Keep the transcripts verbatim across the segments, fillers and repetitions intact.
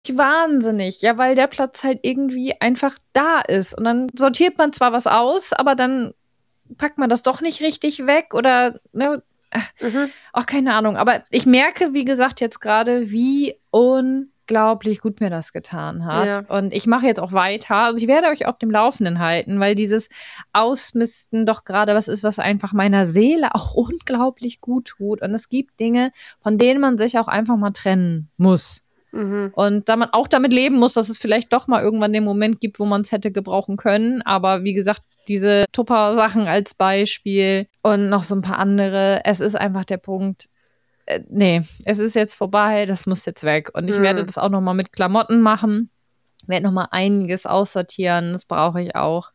wahnsinnig. Ja, weil der Platz halt irgendwie einfach da ist. Und dann sortiert man zwar was aus, aber dann packt man das doch nicht richtig weg oder, ne, Mhm. auch keine Ahnung. Aber ich merke, wie gesagt, jetzt gerade, wie unglaublich gut mir das getan hat. Ja. Und ich mache jetzt auch weiter. Also ich werde euch auf dem Laufenden halten, weil dieses Ausmisten doch gerade was ist, was einfach meiner Seele auch unglaublich gut tut. Und es gibt Dinge, von denen man sich auch einfach mal trennen muss. Mhm. Und da man auch damit leben muss, dass es vielleicht doch mal irgendwann den Moment gibt, wo man es hätte gebrauchen können. Aber wie gesagt, diese Tupper-Sachen als Beispiel und noch so ein paar andere. Es ist einfach der Punkt, äh, nee, es ist jetzt vorbei, das muss jetzt weg. Und ich Mhm. werde das auch noch mal mit Klamotten machen. Werde noch mal einiges aussortieren, das brauche ich auch.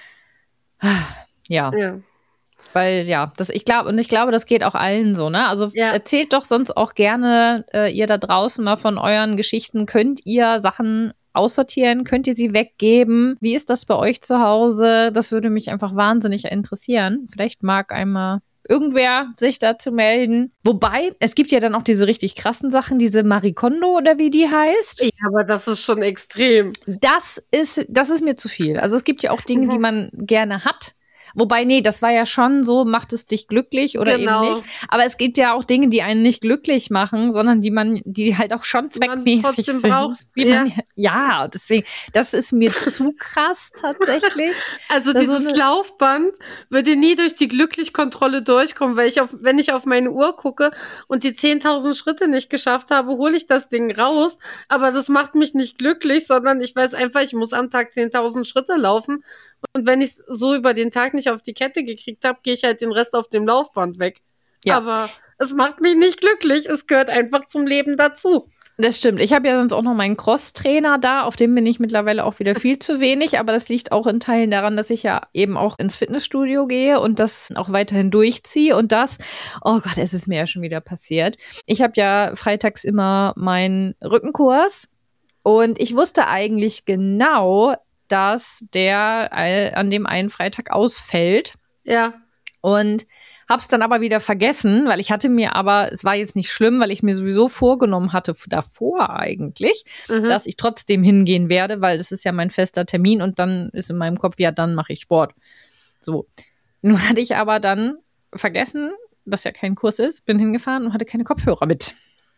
Ja. Ja. Weil, ja, das, ich glaube, und ich glaube, das geht auch allen so, ne? Also Ja. erzählt doch sonst auch gerne äh, ihr da draußen mal von euren Geschichten. Könnt ihr Sachen aussortieren? Könnt ihr sie weggeben? Wie ist das bei euch zu Hause? Das würde mich einfach wahnsinnig interessieren. Vielleicht mag einmal irgendwer sich dazu melden. Wobei, es gibt ja dann auch diese richtig krassen Sachen, diese Marie Kondo oder wie die heißt. Ja, aber das ist schon extrem. Das ist, das ist mir zu viel. Also es gibt ja auch Dinge, Mhm. die man gerne hat. Wobei, nee, das war ja schon so, macht es dich glücklich oder Genau. eben nicht. Aber es gibt ja auch Dinge, die einen nicht glücklich machen, sondern die man, die halt auch schon zweckmäßig trotzdem sind. braucht. Die Ja. man, ja, deswegen, das ist mir zu krass tatsächlich. Also Das dieses so eine- Laufband würde nie durch die Glücklichkontrolle durchkommen, weil ich auf, wenn ich auf meine Uhr gucke und die zehntausend Schritte nicht geschafft habe, hole ich das Ding raus. Aber das macht mich nicht glücklich, sondern ich weiß einfach, ich muss am Tag zehntausend Schritte laufen. Und wenn ich es so über den Tag nicht auf die Kette gekriegt habe, gehe ich halt den Rest auf dem Laufband weg. Ja. Aber es macht mich nicht glücklich. Es gehört einfach zum Leben dazu. Das stimmt. Ich habe ja sonst auch noch meinen Cross-Trainer da, auf dem bin ich mittlerweile auch wieder viel zu wenig, aber das liegt auch in Teilen daran, dass ich ja eben auch ins Fitnessstudio gehe und das auch weiterhin durchziehe und das, oh Gott, es ist mir ja schon wieder passiert. Ich habe ja freitags immer meinen Rückenkurs und ich wusste eigentlich genau, dass der äh, an dem einen Freitag ausfällt. Ja. Und hab's dann aber wieder vergessen, weil ich hatte mir aber, es war jetzt nicht schlimm, weil ich mir sowieso vorgenommen hatte, davor eigentlich, Mhm. dass ich trotzdem hingehen werde, weil das ist ja mein fester Termin und dann ist in meinem Kopf, ja, dann mache ich Sport. So. Nun hatte ich aber dann vergessen, dass ja kein Kurs ist, bin hingefahren und hatte keine Kopfhörer mit.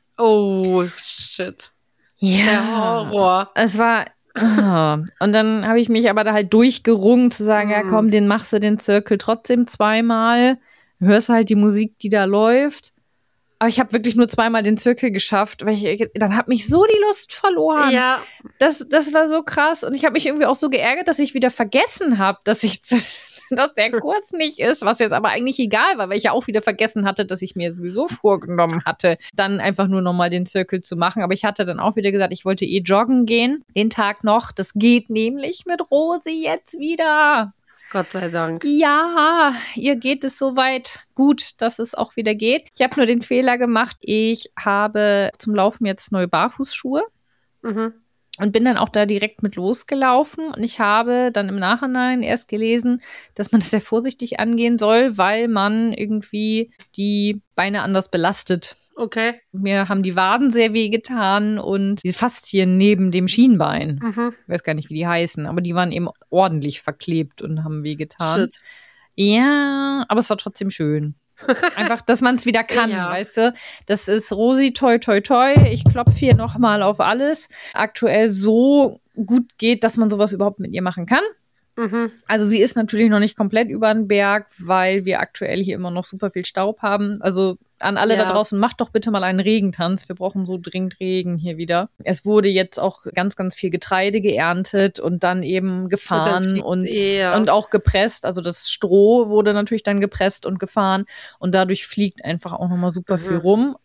Oh, shit. Ja. Der Horror. Es war. Ah. Und dann habe ich mich aber da halt durchgerungen zu sagen, Mhm. ja komm, den machst du den Zirkel trotzdem zweimal. Hörst halt die Musik, die da läuft. Aber ich habe wirklich nur zweimal den Zirkel geschafft, weil ich, dann hat mich so die Lust verloren. Ja. Das, das war so krass. Und ich habe mich irgendwie auch so geärgert, dass ich wieder vergessen habe, dass ich zu, dass der Kurs nicht ist, was jetzt aber eigentlich egal war, weil ich ja auch wieder vergessen hatte, dass ich mir sowieso vorgenommen hatte, dann einfach nur nochmal den Zirkel zu machen. Aber ich hatte dann auch wieder gesagt, ich wollte eh joggen gehen, den Tag noch. Das geht nämlich mit Rosi jetzt wieder. Gott sei Dank. Ja, ihr geht es soweit gut, dass es auch wieder geht. Ich habe nur den Fehler gemacht, ich habe zum Laufen jetzt neue Barfußschuhe. Mhm. Und bin dann auch da direkt mit losgelaufen. Und ich habe dann im Nachhinein erst gelesen, dass man das sehr vorsichtig angehen soll, weil man irgendwie die Beine anders belastet. Okay. Mir haben die Waden sehr weh getan und die Faszien neben dem Schienbein. Mhm. Ich weiß gar nicht, wie die heißen, aber die waren eben ordentlich verklebt und haben weh getan. Shit. Ja, aber es war trotzdem schön. Einfach, dass man es wieder kann, Ja. weißt du? Das ist Rosi, toi, toi, toi. Ich klopfe hier nochmal auf alles. Aktuell so gut geht, dass man sowas überhaupt mit ihr machen kann. Mhm. Also sie ist natürlich noch nicht komplett über den Berg, weil wir aktuell hier immer noch super viel Staub haben. Also an alle Ja. da draußen, macht doch bitte mal einen Regentanz. Wir brauchen so dringend Regen hier wieder. Es wurde jetzt auch ganz, ganz viel Getreide geerntet und dann eben gefahren fliegt und, eh, ja. und auch gepresst. Also das Stroh wurde natürlich dann gepresst und gefahren und dadurch fliegt einfach auch nochmal super Mhm. viel rum.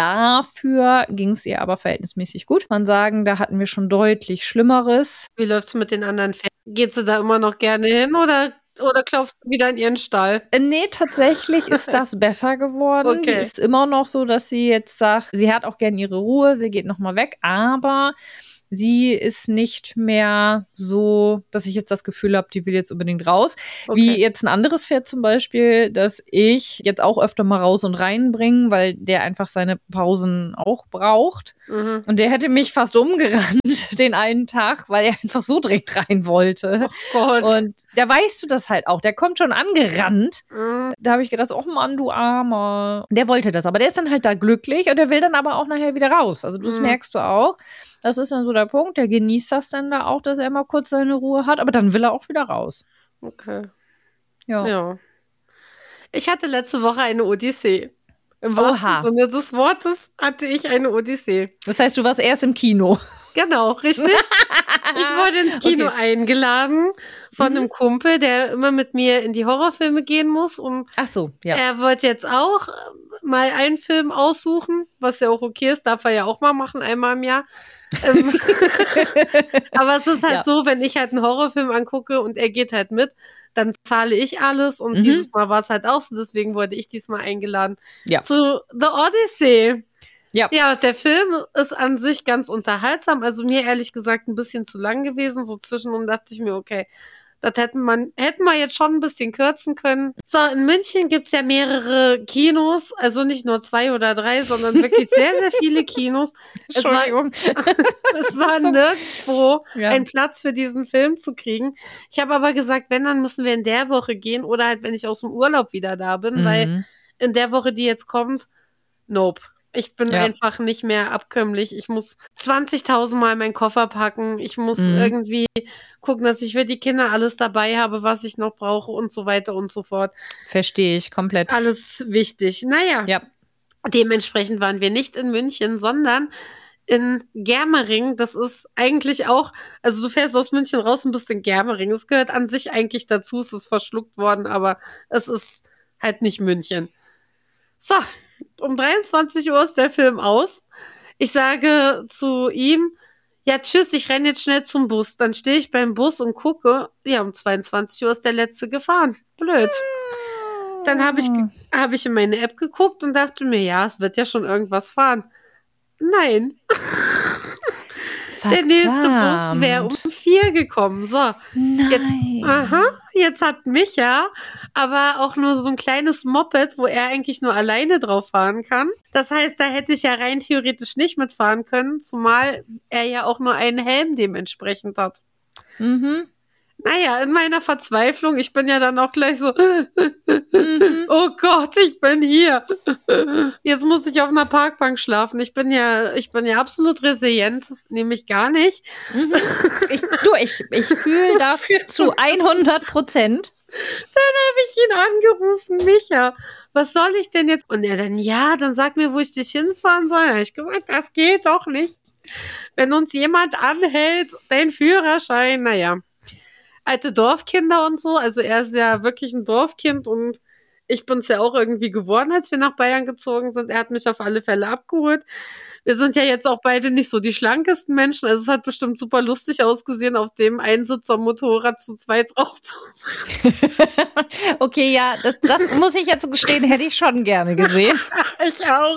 Dafür ging es ihr aber verhältnismäßig gut. Man sagen, da hatten wir schon deutlich Schlimmeres. Wie läuft's mit den anderen Pferden? Geht sie da immer noch gerne hin oder, oder klopft sie wieder in ihren Stall? Äh, Nee, tatsächlich ist das besser geworden. Okay. Die ist immer noch so, dass sie jetzt sagt, sie hat auch gerne ihre Ruhe, sie geht nochmal weg, aber sie ist nicht mehr so, dass ich jetzt das Gefühl habe, die will jetzt unbedingt raus. Okay. Wie jetzt ein anderes Pferd zum Beispiel, das ich jetzt auch öfter mal raus und reinbringe, weil der einfach seine Pausen auch braucht. Mhm. Und der hätte mich fast umgerannt den einen Tag, weil er einfach so direkt rein wollte. Oh Gott. Und da weißt du das halt auch. Der kommt schon angerannt. Mhm. Da habe ich gedacht, oh Mann, du Armer. Der wollte das, aber der ist dann halt da glücklich und der will dann aber auch nachher wieder raus. Also das mhm. merkst du auch. Das ist dann so der Punkt. Der genießt das dann da auch, dass er mal kurz seine Ruhe hat, aber dann will er auch wieder raus. Okay. Ja. ja. Ich hatte letzte Woche eine Odyssee. Im wahrsten Sinne des Wortes hatte ich eine Odyssee. Das heißt, du warst erst im Kino. Genau, richtig. Ich wurde ins Kino okay. eingeladen von mhm. einem Kumpel, der immer mit mir in die Horrorfilme gehen muss. Und Ach so, ja. Er wollte jetzt auch mal einen Film aussuchen, was ja auch okay ist, darf er ja auch mal machen, einmal im Jahr. ähm, aber es ist halt ja. so, wenn ich halt einen Horrorfilm angucke und er geht halt mit, dann zahle ich alles und mhm. dieses Mal war es halt auch so, deswegen wurde ich diesmal eingeladen ja. zu The Odyssey. Ja. ja, der Film ist an sich ganz unterhaltsam, also mir ehrlich gesagt ein bisschen zu lang gewesen, so zwischendurch dachte ich mir, okay, das hätten man, hätten wir jetzt schon ein bisschen kürzen können. So, in München gibt's ja mehrere Kinos, also nicht nur zwei oder drei, sondern wirklich sehr, sehr viele Kinos. Es war, es war nirgendwo ja. ein Platz für diesen Film zu kriegen. Ich habe aber gesagt, wenn, dann müssen wir in der Woche gehen oder halt, wenn ich aus dem Urlaub wieder da bin, mhm. weil in der Woche, die jetzt kommt, nope. Ich bin ja. einfach nicht mehr abkömmlich. Ich muss zwanzigtausend Mal meinen Koffer packen. Ich muss mhm. irgendwie gucken, dass ich für die Kinder alles dabei habe, was ich noch brauche und so weiter und so fort. Verstehe ich komplett. Alles wichtig. Naja, ja. dementsprechend waren wir nicht in München, sondern in Germering. Das ist eigentlich auch, also du fährst aus München raus und bist in Germering. Es gehört an sich eigentlich dazu. Es ist verschluckt worden, aber es ist halt nicht München. So. Um dreiundzwanzig Uhr ist der Film aus. Ich sage zu ihm, ja tschüss, ich renne jetzt schnell zum Bus. Dann stehe ich beim Bus und gucke, ja um zweiundzwanzig Uhr ist der letzte gefahren. Blöd. Dann habe ich, hab ich in meine App geguckt und dachte mir, ja, es wird ja schon irgendwas fahren. Nein. Der nächste Bus wäre um vier gekommen. So, Nein. Jetzt, aha, jetzt hat Micha aber auch nur so ein kleines Moped, wo er eigentlich nur alleine drauf fahren kann. Das heißt, da hätte ich ja rein theoretisch nicht mitfahren können, zumal er ja auch nur einen Helm dementsprechend hat. Mhm. Naja, in meiner Verzweiflung, ich bin ja dann auch gleich so, mhm. oh Gott, ich bin hier. Jetzt muss ich auf einer Parkbank schlafen. Ich bin ja, ich bin ja absolut resilient, nämlich gar nicht. Mhm. Ich, du, ich, ich fühle das zu hundert Prozent. Dann habe ich ihn angerufen, Micha, was soll ich denn jetzt? Und er dann, ja, dann sag mir, wo ich dich hinfahren soll. Da habe ich gesagt, das geht doch nicht. Wenn uns jemand anhält, dein Führerschein, naja. Alte Dorfkinder und so, also er ist ja wirklich ein Dorfkind und ich bin's ja auch irgendwie geworden, als wir nach Bayern gezogen sind. Er hat mich auf alle Fälle abgeholt. Wir sind ja jetzt auch beide nicht so die schlankesten Menschen, also es hat bestimmt super lustig ausgesehen, auf dem Einsitzer-Motorrad zu zweit drauf zu sein. Okay, ja, das, das muss ich jetzt gestehen, hätte ich schon gerne gesehen. Ich auch.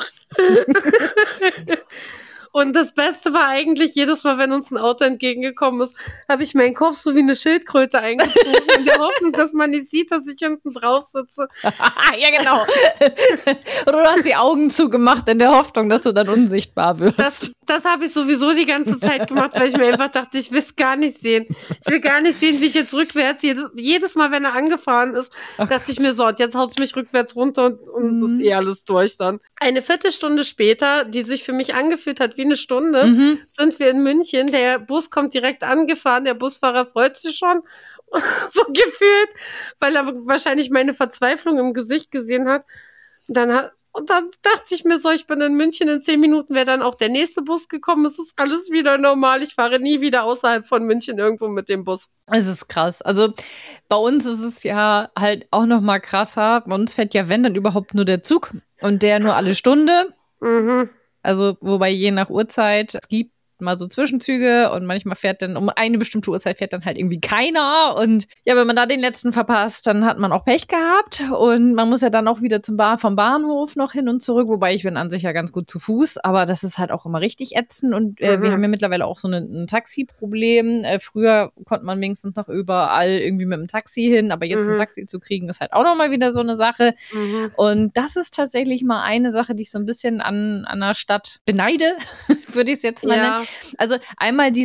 Und das Beste war eigentlich, jedes Mal, wenn uns ein Auto entgegengekommen ist, habe ich meinen Kopf so wie eine Schildkröte eingezogen, in der Hoffnung, dass man nicht sieht, dass ich hinten drauf sitze. Ja, genau. Oder du hast die Augen zugemacht in der Hoffnung, dass du dann unsichtbar wirst. Das, das habe ich sowieso die ganze Zeit gemacht, weil ich mir einfach dachte, ich will es gar nicht sehen. Ich will gar nicht sehen, wie ich jetzt rückwärts, jedes, jedes Mal, wenn er angefahren ist, Ach, dachte ich mir so, jetzt haut's mich rückwärts runter und, und mhm. das ist eh alles durch dann. Eine Viertelstunde später, die sich für mich angefühlt hat wie eine Stunde, mhm. sind wir in München. Der Bus kommt direkt angefahren. Der Busfahrer freut sich schon, so gefühlt, weil er wahrscheinlich meine Verzweiflung im Gesicht gesehen hat. Und dann hat, und dann dachte ich mir so, ich bin in München, in zehn Minuten wäre dann auch der nächste Bus gekommen. Es ist alles wieder normal. Ich fahre nie wieder außerhalb von München irgendwo mit dem Bus. Es ist krass. Also bei uns ist es ja halt auch noch mal krasser. Bei uns fährt ja, wenn, dann überhaupt nur der Zug. Und der nur alle Stunde. Mhm. Also, wobei je nach Uhrzeit, es gibt mal so Zwischenzüge und manchmal fährt dann um eine bestimmte Uhrzeit fährt dann halt irgendwie keiner. Und ja, wenn man da den letzten verpasst, dann hat man auch Pech gehabt. Und man muss ja dann auch wieder zum Bar vom Bahnhof noch hin und zurück, wobei ich bin an sich ja ganz gut zu Fuß, aber das ist halt auch immer richtig ätzend. Und äh, mhm. wir haben ja mittlerweile auch so eine, ein Taxi-Problem. Äh, früher konnte man wenigstens noch überall irgendwie mit dem Taxi hin, aber jetzt mhm. ein Taxi zu kriegen, ist halt auch nochmal wieder so eine Sache. Mhm. Und das ist tatsächlich mal eine Sache, die ich so ein bisschen an, an der Stadt beneide, würde ich es jetzt mal ja. nennen. Also einmal die